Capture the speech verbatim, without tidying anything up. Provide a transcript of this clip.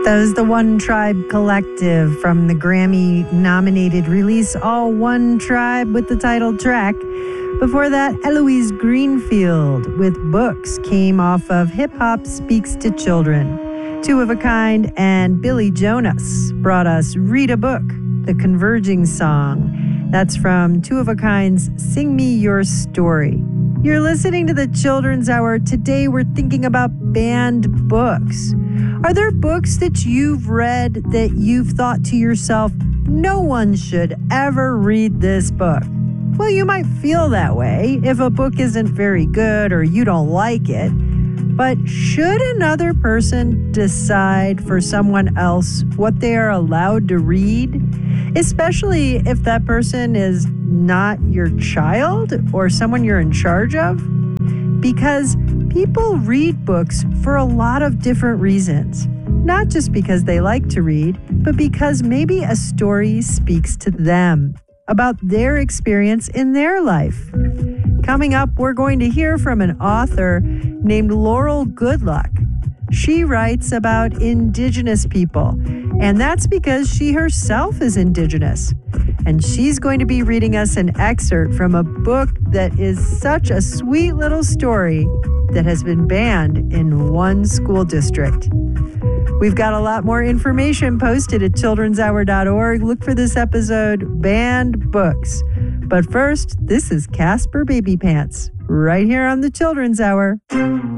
That was the One Tribe Collective from the Grammy-nominated release All One Tribe with the title track. Before that, Eloise Greenfield with Books came off of Hip Hop Speaks to Children. Two of a Kind and Billy Jonas brought us Read a Book, the Converging song. That's from Two of a Kind's Sing Me Your Story. You're listening to the Children's Hour. Today we're thinking about banned books. Are there books that you've read that you've thought to yourself, no one should ever read this book? Well, you might feel that way if a book isn't very good or you don't like it. But should another person decide for someone else what they are allowed to read? Especially if that person is not your child or someone you're in charge of? Because people read books for a lot of different reasons. Not just because they like to read, but because maybe a story speaks to them about their experience in their life. Coming up, we're going to hear from an author named Laurel Goodluck. She writes about Indigenous people, and that's because she herself is Indigenous. And she's going to be reading us an excerpt from a book that is such a sweet little story that has been banned in one school district. We've got a lot more information posted at children's hour dot org. Look for this episode, Banned Books. But first, this is Casper Baby Pants, right here on the Children's Hour.